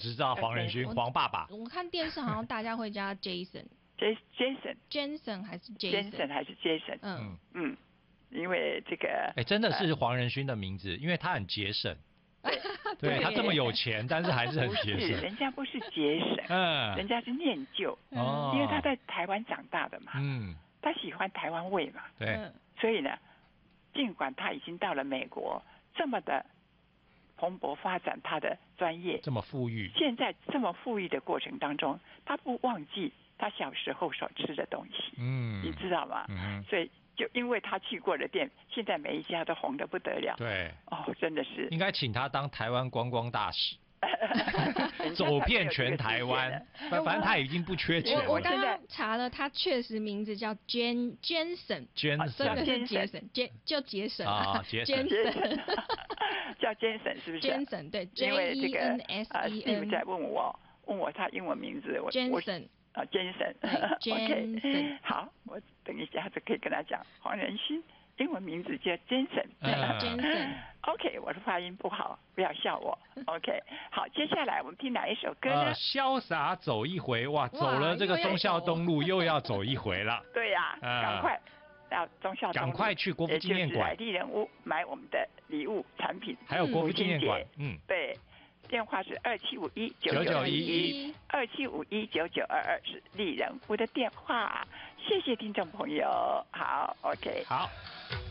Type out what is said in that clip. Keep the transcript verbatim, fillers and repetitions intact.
只知道黄仁勋，黄爸爸。 我看电视好像大家会叫他 Jason。 Jason Jason 还是 Jason Jason 还是 Jason？ 嗯嗯，因为这个哎，真的是黄仁勋的名字，因为他很节省。对他这么有钱，但是还是很节省。 人家不是节省， 嗯， 人家是念旧， 哦， 因为他在台湾长大的嘛， 嗯， 他喜欢台湾味嘛， 对， 所以呢，尽管他已经到了美国，这么的蓬勃发展他的专业， 这么富裕， 现在这么富裕的过程当中，他不忘记他小时候所吃的东西， 嗯， 你知道吗？ 嗯， 所以就因为他去过的店，现在每一家都红得不得了。 对， 哦，真的是应该请他当台湾观光大使。走遍全台湾，反正他已经不缺钱了。 我刚刚查了，他确实名字叫 Jen Jensen， 真的是节省，节就节省啊，节省， 叫 Jensen 是不是 ？Jensen 对 ，J E N S E N。 在问我，问我他英文名字，我 Jensen 啊 Jensen，OK， 好，我等一下就可以跟他讲黄仁勋。英文名字叫 Jensen， 对 Jensen。 OK， 我的发音不好，不要笑我。OK， 好，接下来我们听哪一首歌呢？ 呃，潇洒走一回，哇，走了这个忠孝东路又要走一回了。 对呀、啊，赶、呃、快到忠孝东路， 赶快去国父纪念馆、 丽人屋买我们的礼物产品， 还有国父纪念馆。嗯， 对。电话是二七五一九九一一，二七五一九九二二是丽人屋的电话。谢谢听众朋友，好 ，OK， 好。